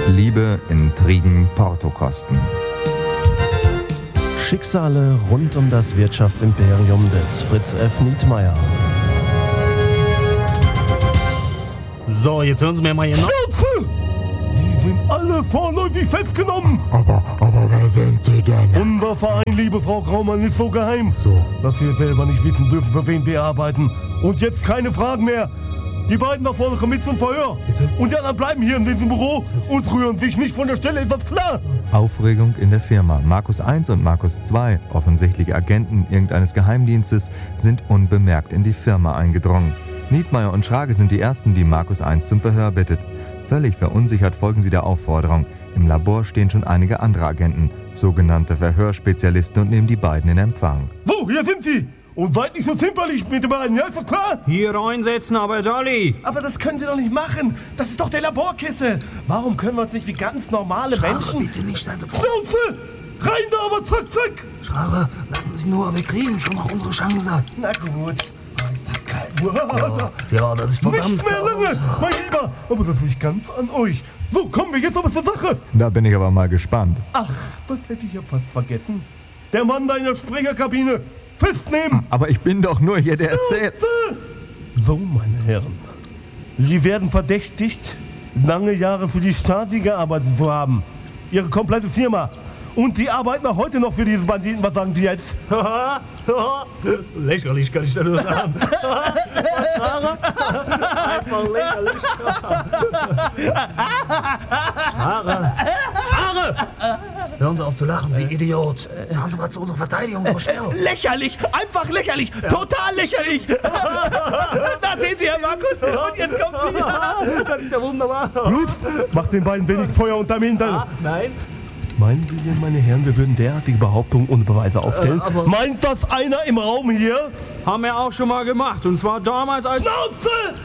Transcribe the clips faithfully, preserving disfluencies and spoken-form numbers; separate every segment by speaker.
Speaker 1: Liebe, Intrigen, Portokosten.
Speaker 2: Schicksale rund um das Wirtschaftsimperium des Fritz F. Nietmeyer.
Speaker 3: So, jetzt hören Sie mir mal hier noch.
Speaker 4: Schnauze! Die sind alle vorläufig festgenommen.
Speaker 5: Aber, aber wer sind Sie denn?
Speaker 4: Unser Verein, liebe Frau Graumann, ist so geheim,
Speaker 5: So.
Speaker 4: dass wir selber nicht wissen dürfen, für wen wir arbeiten. Und jetzt keine Fragen mehr. Die beiden da vorne kommen mit zum Verhör. Und die anderen bleiben hier in diesem Büro und rühren sich nicht von der Stelle. Ist das klar?
Speaker 1: Aufregung in der Firma. Markus eins und Markus zwei, offensichtlich Agenten irgendeines Geheimdienstes, sind unbemerkt in die Firma eingedrungen. Nietmeyer und Schrage sind die Ersten, die Markus eins zum Verhör bittet. Völlig verunsichert folgen sie der Aufforderung. Im Labor stehen schon einige andere Agenten, sogenannte Verhörspezialisten, und nehmen die beiden in Empfang.
Speaker 4: Wo, hier sind sie. Und seid nicht so zimperlich mit den beiden, ja, ist das klar?
Speaker 3: Hier reinsetzen, aber Dolly.
Speaker 2: Aber das können Sie doch nicht machen. Das ist doch der Laborkessel. Warum können wir uns nicht wie ganz normale Menschen...
Speaker 3: Bitte nicht, seien Sie vor.
Speaker 4: Schnauze! Rein da, aber zack, zack!
Speaker 3: Schraube, lassen Sie nur, wir kriegen schon noch unsere Chance.
Speaker 2: Na gut. Oh, ist das kalt.
Speaker 3: Ja, ja, das ist verdammt
Speaker 4: Nicht mehr lange,
Speaker 3: kalt.
Speaker 4: mein Lieber. Aber das liegt ganz an euch. So, kommen wir jetzt aber zur Sache.
Speaker 1: Da bin ich aber mal gespannt.
Speaker 4: Ach, das hätte ich ja fast vergessen. Der Mann da in der Sprecherkabine. Festnehmen!
Speaker 1: Aber ich bin doch nur hier der Erzähler.
Speaker 4: So, meine Herren. Sie werden verdächtigt, lange Jahre für die Stasi gearbeitet zu haben. Ihre komplette Firma. Und Sie arbeiten auch heute noch für diese Banditen. Was sagen Sie jetzt?
Speaker 3: Lächerlich, kann ich da nur sagen. Was, Schraube? Einfach lächerlich. Schraube! Schraube! Hören Sie auf zu lachen, Sie Idiot. Sagen Sie mal zu unserer Verteidigung, Frau Schnell.
Speaker 2: Lächerlich. Einfach lächerlich. Total lächerlich. Da sehen Sie, Herr Markus. Und jetzt kommt sie.
Speaker 3: Das ist ja wunderbar.
Speaker 4: Gut, macht den beiden wenig Feuer unterm Hintern.
Speaker 3: Ah, nein.
Speaker 4: Meinen Sie denn, meine Herren, wir würden derartige Behauptungen ohne Beweise aufstellen?
Speaker 3: Äh, aber-
Speaker 4: Meint das einer im Raum hier?
Speaker 3: Haben wir auch schon mal gemacht. Und zwar damals als...
Speaker 4: Schnauze!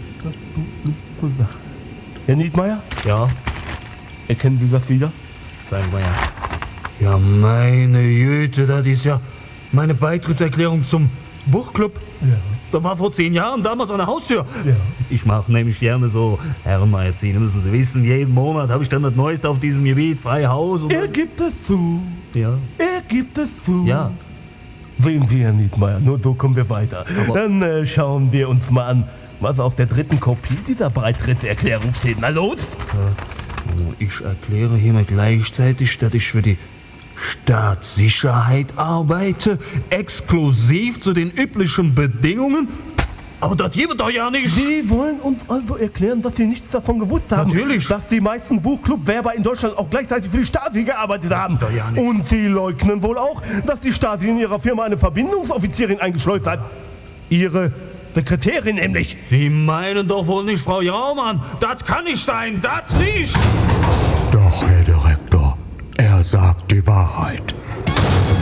Speaker 4: Herr Nietmeyer,
Speaker 3: Ja,
Speaker 4: erkennen Sie das wieder?
Speaker 3: sagen wir ja. Ja, meine Jüte, das ist ja meine Beitrittserklärung zum Buchclub.
Speaker 4: Ja.
Speaker 3: Da war vor zehn Jahren damals an der Haustür.
Speaker 4: Ja.
Speaker 3: Ich mache nämlich gerne so Herrenmagazine, müssen Sie wissen. Jeden Monat habe ich dann das Neueste auf diesem Gebiet, freie Haus und...
Speaker 4: Er gibt es zu.
Speaker 3: Ja,
Speaker 4: Er gibt es zu.
Speaker 3: ja.
Speaker 4: Sehen Sie, Herr Nietmeyer, nur so kommen wir weiter.
Speaker 3: Aber-
Speaker 4: Dann äh, schauen wir uns mal an, was auf der dritten Kopie dieser Beitrittserklärung steht. Na los!
Speaker 3: Ich erkläre hiermit gleichzeitig, dass ich für die Staatssicherheit arbeite, exklusiv zu den üblichen Bedingungen. Aber das gibt doch ja nicht.
Speaker 4: Sie wollen uns also erklären, dass Sie nichts davon gewusst haben.
Speaker 3: Natürlich.
Speaker 4: Dass die meisten Buchclub-Werber in Deutschland auch gleichzeitig für die Stasi gearbeitet haben.
Speaker 3: doch ja nicht.
Speaker 4: Und Sie leugnen wohl auch, dass die Stasi in ihrer Firma eine Verbindungsoffizierin eingeschleust hat. Ihre Sekretärin nämlich.
Speaker 3: Sie meinen doch wohl nicht, Frau Jaumann. Das kann nicht sein, das nicht.
Speaker 5: Doch, Herr Direktor, er sagt die Wahrheit.